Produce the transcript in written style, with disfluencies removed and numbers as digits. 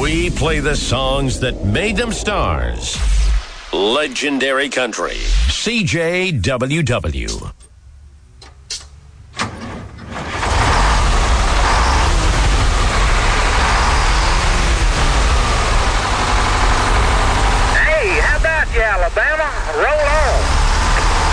We play the songs that made them stars. Legendary Country. CJWW. Hey, how about you, Alabama? Roll on.